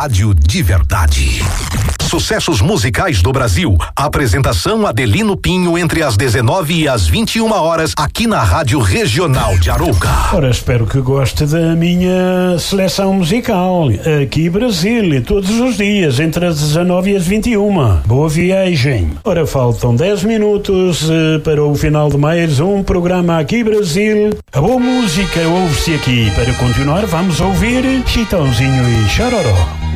rádio de verdade. Sucessos musicais do Brasil. Apresentação Adelino Pinho entre as 19 e as 21 horas aqui na Rádio Regional de Arouca. Ora, espero que goste da minha seleção musical. Aqui Brasil, todos os dias, entre as 19 e as 21. Boa viagem. Ora, faltam 10 minutos para o final de mais um programa Aqui Brasil. A boa música ouve-se aqui. Para continuar, vamos ouvir Chitãozinho e Chororó.